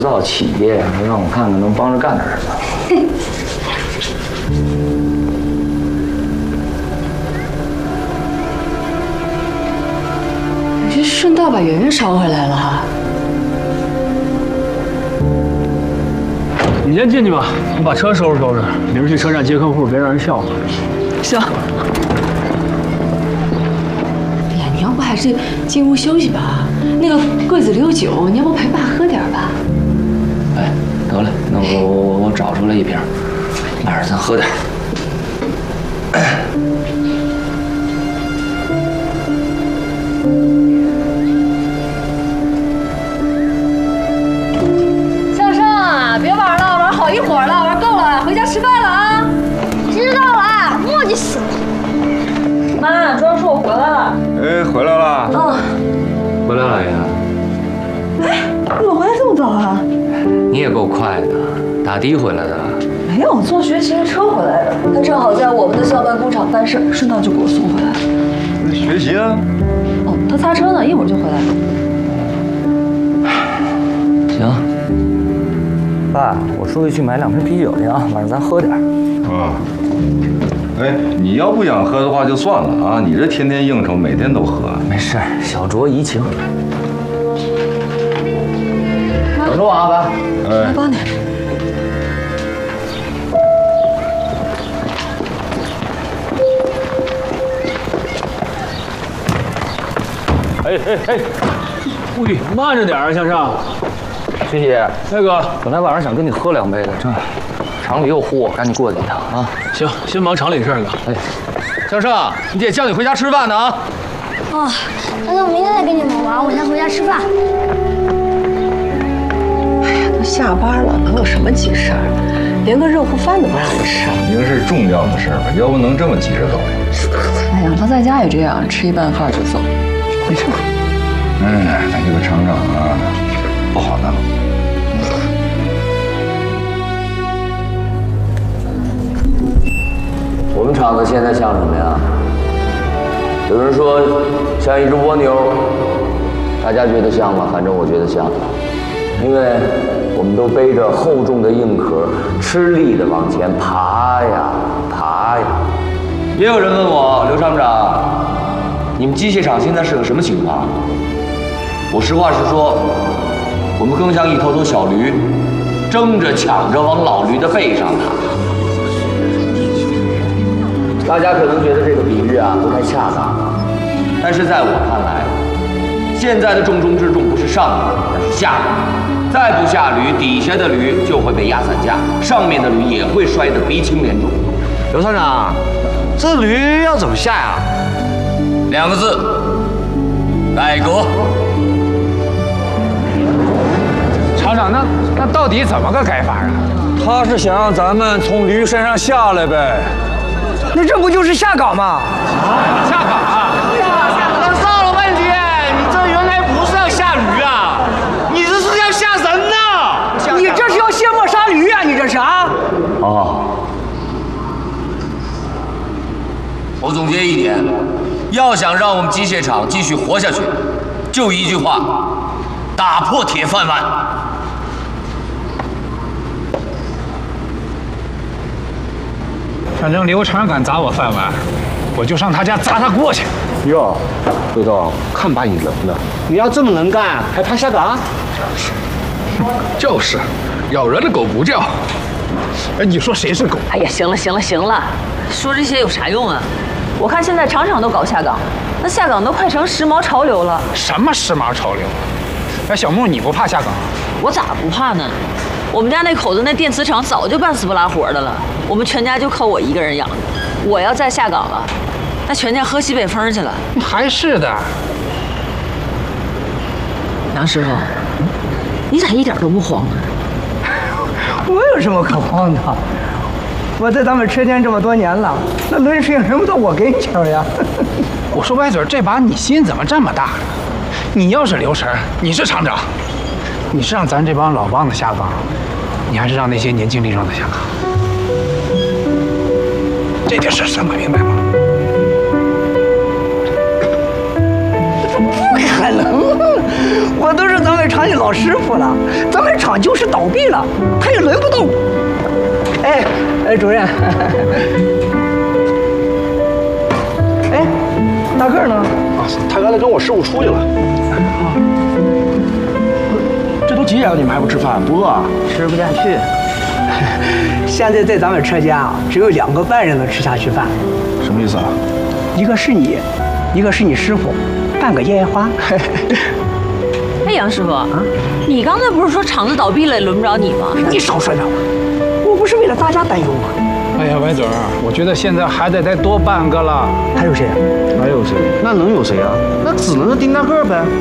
造企业，让我看看能帮着干点什么。 你这顺道把圆圆捎回来了哈。 你先进去吧，我把车收拾收拾，明儿去车站接客户，别让人笑话。 行。哎呀，你要不还是进屋休息吧？那个柜子里有酒，你要不陪爸喝点吧？ 哎，得了，那我找出来一瓶，晚上咱喝点。 向上啊，别玩了，玩好一会儿了，玩够了，回家吃饭了啊！ 知道了，磨叽死了。 妈，庄叔我回来了。 哎，回来了。 嗯。 回来了呀？ 哎，你怎么回来这么早啊？ 你也够快的，打的回来的。 没有，坐学骑着车回来的。他正好在我们的校办工厂办事，顺道就给我送回来了。 那学习啊？ 哦，他擦车呢，一会儿就回来了。 行，爸，我出去买2瓶啤酒去啊，晚上咱喝点。 啊。哎，你要不想喝的话就算了啊，你这天天应酬，每天都喝。 没事，小酌怡情。等着我啊，爸。 哎， 帮你。 哎，喂，慢着点啊，向上。 学姐， 那个， 本来晚上想跟你喝2杯的，这厂里又呼我，赶紧过去一趟啊。 行，先忙厂里事儿吧。 哎，向上，你姐叫你回家吃饭呢啊。 哦，那我明天再跟你们玩，我先回家吃饭。 哎呀，都下班了，能有什么急事儿？连个热乎饭都不让我吃。 肯定是重要的事儿吧？要不能这么急着走呀？ 哎呀，他在家也这样，吃一半饭就走，回去吧。 哎，咱这个厂长啊，不好弄。 我们厂子现在像什么呀？有人说像一只蜗牛，大家觉得像吗？反正我觉得像，因为我们都背着厚重的硬壳，吃力的往前爬呀爬呀。也有人问我，刘厂长，你们机械厂现在是个什么情况？我实话实说，我们更像一头头小驴，争着抢着往老驴的背上爬。大家可能觉得这个比喻啊不太恰当，但是在我看来，现在的重中之重不是上驴，而是下驴。再不下驴，底下的驴就会被压散架，上面的驴也会摔得鼻青脸肿。 刘厂长，这驴要怎么下呀 2个字：改革。 厂长，那到底怎么个改法啊？ 他是想让咱们从驴身上下来呗。 那这不就是下岗吗？下岗啊！ 那到了问题，你这原来不是要下驴啊，你这是要下人呐！你这是要卸磨杀驴啊！你这是啊？ 好，我总结一点，要想让我们机械厂继续活下去，就一句话：打破铁饭碗。 反正刘厂敢砸我饭碗，我就上他家砸他过去。 哟，豆豆，看把你能的！你要这么能干，还怕下岗？ 就是，咬人的狗不叫。 哎，你说谁是狗？ 哎呀，行了，说这些有啥用啊？我看现在厂厂都搞下岗，那下岗都快成时髦潮流了。 什么时髦潮流？哎，小木，你不怕下岗啊？ 我咋不怕呢？我们家那口子那电磁厂早就半死不拉活的了，我们全家就靠我一个人养着。我要再下岗了，那全家喝西北风去了。 还是的。 杨师傅，你咋一点都不慌呢？ 我有什么可慌的？我在咱们车间这么多年了，那轮水轮不到我跟前呀。 我说歪嘴，这把你心怎么这么大呢？你要是刘晨，你是厂长，你是让咱这帮老帮子下岗，你还是让那些年轻力壮的下岗？这件事想不明白吗？ 不可能！ 我都是咱们厂的老师傅了，咱们厂就是倒闭了，他也轮不到我。哎，主任。哎，大个呢？ 啊，他刚才跟我师傅出去了。这都几点了，你们还不吃饭？不饿啊？ 吃不下去。现在在咱们车间啊，只有2个半人能吃下去饭。 什么意思啊？ 一个是你，一个是你师傅，半个叶花。 哎，杨师傅啊，你刚才不是说厂子倒闭了，轮不着你吗？ 你少说点吧，我不是为了大家担忧吗？ 哎呀，歪嘴儿，我觉得现在还得再多半个了。 还有谁？ 还有谁？那能有谁啊？那只能是丁大个呗。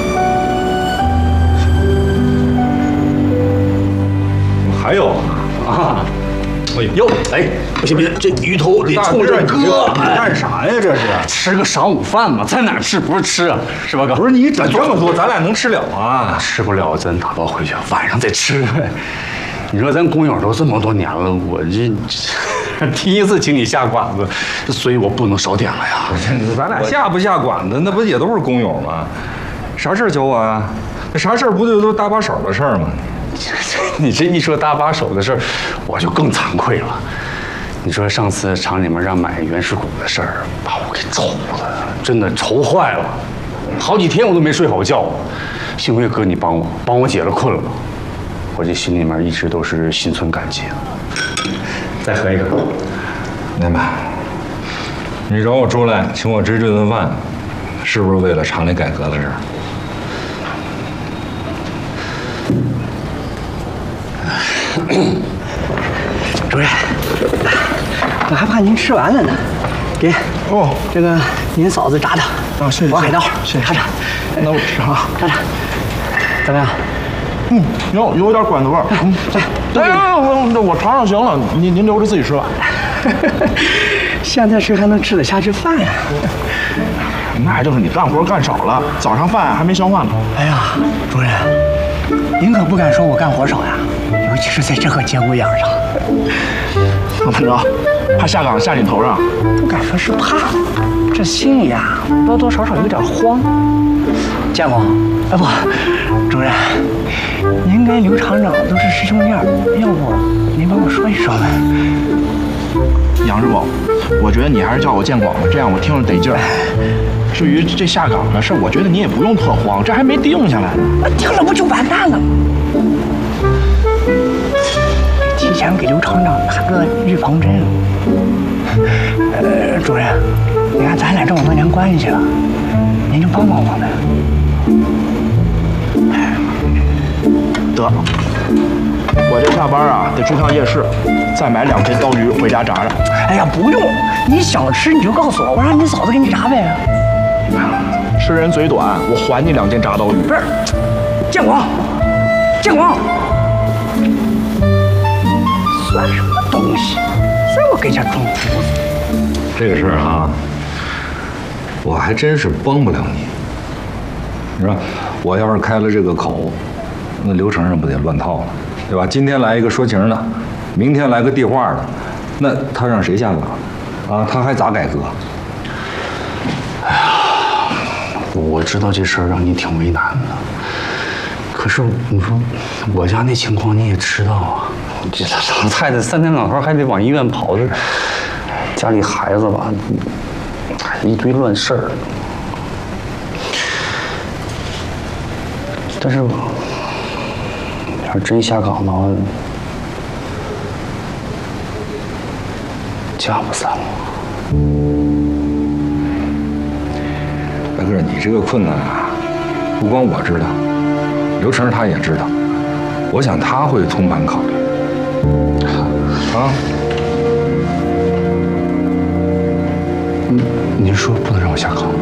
还有啊，哎呦，哎，不行不行，这鱼头得冲着哥， 干啥呀？这是吃个晌午饭嘛，在哪儿吃不是吃啊？是吧哥？ 不是你整这么多，咱俩能吃了啊？ 吃不了，咱打包回去，晚上再吃呗。你说咱工友都这么多年了，我这第一次请你下馆子，所以我不能少点了呀。 咱俩下不下馆子，那不也都是工友吗？啥事儿求我啊？啥事儿不就都搭把手的事儿吗？ 你这一说搭把手的事儿，我就更惭愧了。你说上次厂里面让买原始股的事儿，把我给愁了，真的愁坏了，好几天我都没睡好觉。幸亏哥你帮我解了困了，我这心里面一直都是心存感激。再喝一个， 明白。你找我出来请我吃这顿饭，是不是为了厂里改革的事儿？ 主任，我还怕您吃完了呢。给哦， 这个您嫂子炸的啊，谢谢， 黄海盗， 谢谢。 尝尝。 那我吃啊， 尝尝，怎么样？ 有点馆子味儿。哎，我尝尝行了，您留着自己吃吧。 现在谁还能吃得下去饭呀？ 那还正是你干活干少了，早上饭还没消化呢。 哎呀，主任，您可不敢说我干活少呀，尤其是在这个节骨眼上。 怎么着？怕下岗下你头上？ 不敢说是怕，这心里呀多多少少有点慌。建光，哎不，主任，您跟刘厂长都是师兄弟，要不您帮我说一声呗？ 杨师傅，我觉得你还是叫我建广吧，这样我听着得劲儿。至于这下岗的事，我觉得你也不用特慌，这还没定下来呢。 那定了不就完蛋了吗？提前给刘厂长打个预防针。主任，你看咱俩这么多年关系了，您就帮帮我呗。 得，我这下班啊得去趟夜市，再买2斤刀鱼回家炸炸。 哎呀，不用，你想吃你就告诉我，我让你嫂子给你炸呗。 吃人嘴短，我还你2斤炸刀鱼。 不是，建广，建广，算什么东西？在我跟前装犊子。 这个事儿啊，我还真是帮不了你。你说，我要是开了这个口，那流程上不得乱套了，对吧？今天来一个说情的，明天来个递话的，那他让谁下岗啊？他还咋改革？ 哎呀，我知道这事儿让你挺为难的，可是你说我家那情况你也知道啊，这老太太3天2头还得往医院跑，这家里孩子吧，一堆乱事儿。但是要是真下岗的话，家不散了。 大哥，你这个困难啊，不光我知道，刘成他也知道，我想他会通盘考虑。啊？ 您说不能让我下岗？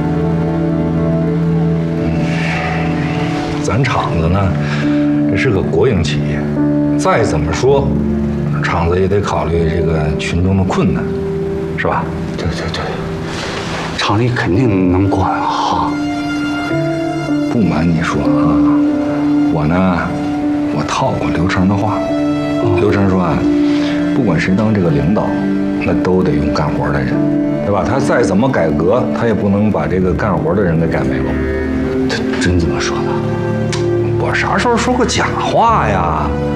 咱厂子呢，这是个国营企业，再怎么说，厂子也得考虑这个群众的困难，是吧？ 对，厂里肯定能管好。 不瞒你说啊，我呢，我套过刘成的话。刘成说啊，不管谁当这个领导，那都得用干活的人，对吧？他再怎么改革，他也不能把这个干活的人给改没了。 真这么说的？ 我啥时候说过假话呀？